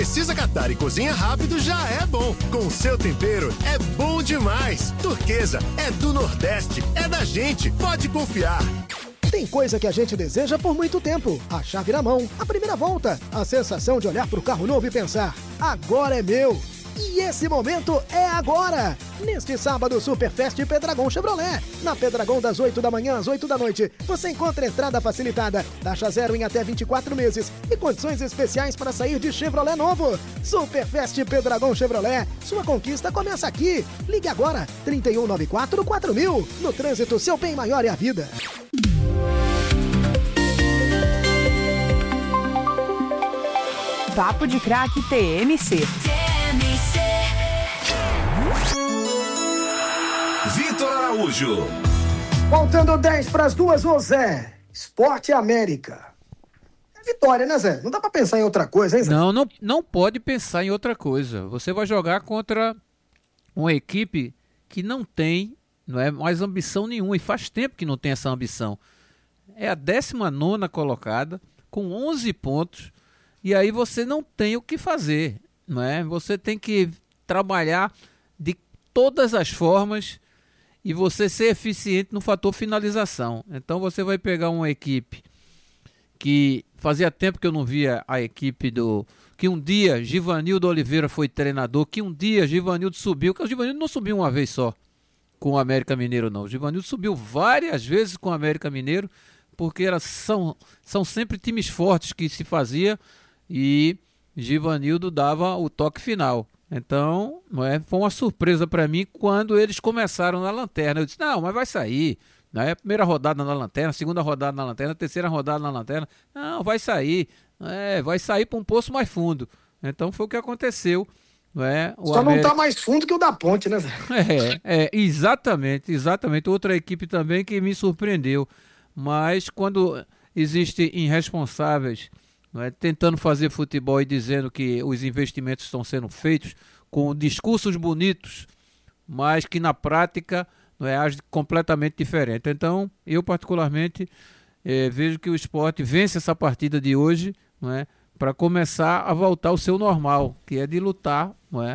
Precisa catar e cozinha rápido já é bom. Com o seu tempero é bom demais. Turquesa é do Nordeste, é da gente, pode confiar. Tem coisa que a gente deseja por muito tempo. A chave na mão, a primeira volta, a sensação de olhar pro carro novo e pensar, agora é meu. E esse momento é agora! Neste sábado, Superfest Peddragon Chevrolet. Na Peddragon, das 8 da manhã às 8 da noite, você encontra entrada facilitada, taxa zero em até 24 meses e condições especiais para sair de Chevrolet novo. Superfest Peddragon Chevrolet, sua conquista começa aqui. Ligue agora, 3194-4000. No trânsito, seu bem maior é a vida. Papo de Craque TMC. Vitor Araújo. Faltando 10 para as 2, ô Zé. Esporte América. É vitória, né, Zé? Não dá para pensar em outra coisa, hein, Zé? Não pode pensar em outra coisa. Você vai jogar contra uma equipe que não tem, não é, mais ambição nenhuma. E faz tempo que não tem essa ambição. É a 19ª colocada, com 11 pontos. E aí você não tem o que fazer, não é? Você tem que trabalhar de todas as formas e você ser eficiente no fator finalização. Então você vai pegar uma equipe que fazia tempo que eu não via a equipe que um dia Givanildo Oliveira foi treinador, que um dia Givanildo subiu, que o Givanildo não subiu uma vez só com o América Mineiro, não. O Givanildo subiu várias vezes com o América Mineiro, porque são sempre times fortes que se fazia e Givanildo dava o toque final. Então, não é, foi uma surpresa para mim quando eles começaram na lanterna. Eu disse, não, mas vai sair. Né? Primeira rodada na lanterna, segunda rodada na lanterna, terceira rodada na lanterna. Não, vai sair. Vai sair para um poço mais fundo. Então foi o que aconteceu. Não é? Só América... não está mais fundo que o da Ponte, né, Zé? Exatamente. Outra equipe também que me surpreendeu. Mas quando existem irresponsáveis, não é, tentando fazer futebol e dizendo que os investimentos estão sendo feitos com discursos bonitos, mas que na prática não é, age completamente diferente. Então, eu particularmente vejo que o Sport vence essa partida de hoje, não é, para começar a voltar ao seu normal, que é de lutar, não é,